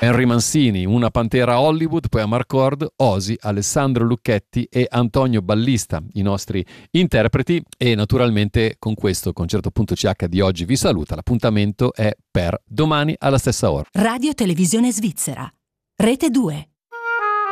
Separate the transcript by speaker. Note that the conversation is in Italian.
Speaker 1: Henry Mancini, Una Pantera Hollywood, poi Amarcord, Osi, Alessandro Lucchetti e Antonio Ballista, i nostri interpreti. E naturalmente con questo Concerto CH di oggi vi saluta. L'appuntamento è per domani alla stessa ora.
Speaker 2: Radio Televisione Svizzera, Rete 2.